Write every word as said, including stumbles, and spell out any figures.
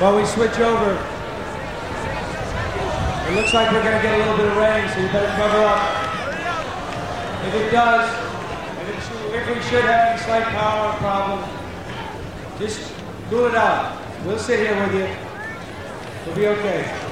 while we switch over. It looks like we're going to get a little bit of rain, so you better cover up. If it does, if, it, if we should have any slight power problem, just cool it out. We'll sit here with you. We'll be okay.